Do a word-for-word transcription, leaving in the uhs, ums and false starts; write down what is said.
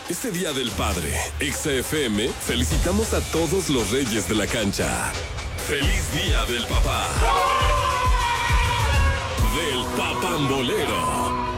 Este Día del Padre, Exa F M, felicitamos a todos los reyes de la cancha. ¡Feliz Día del Papá! Del Papambolero.